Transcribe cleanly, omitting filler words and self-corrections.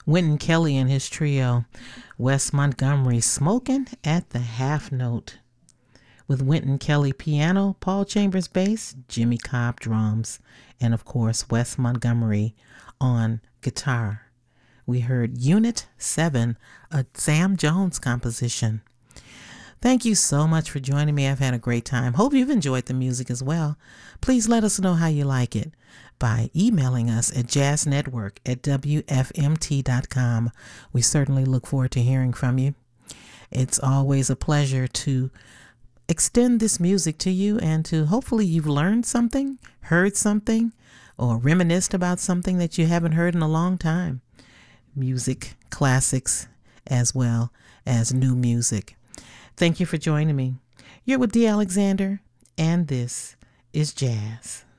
Wynton Kelly and his trio, Wes Montgomery smoking at the half note. With Wynton Kelly piano, Paul Chambers bass, Jimmy Cobb drums, and of course Wes Montgomery on guitar. We heard Unit 7, a Sam Jones composition. Thank you so much for joining me. I've had a great time. Hope you've enjoyed the music as well. Please let us know how you like it by emailing us at jazznetwork@wfmt.com. We certainly look forward to hearing from you. It's always a pleasure to extend this music to you, and to hopefully you've learned something, heard something, or reminisced about something that you haven't heard in a long time. Music, classics, as well as new music. Thank you for joining me. You're with D. Alexander, and this is Jazz.